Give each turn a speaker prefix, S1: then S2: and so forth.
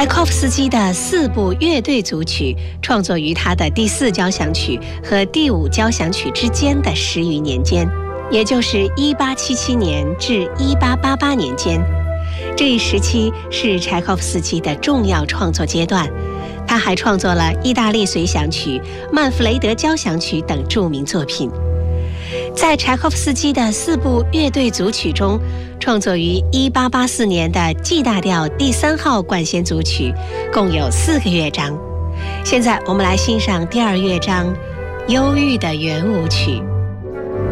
S1: 柴可夫斯基的4部乐队组曲创作于他的第4交响曲和第5交响曲之间的10余年间，也就是1877年至1888年间。这一时期是柴可夫斯基的重要创作阶段，他还创作了意大利随想曲、曼弗雷德交响曲等著名作品。在柴可夫斯基的4部乐队组曲中，创作于1884年的 G 大调第3号管弦组曲共有4个乐章。现在我们来欣赏第2乐章《忧郁的圆舞曲》。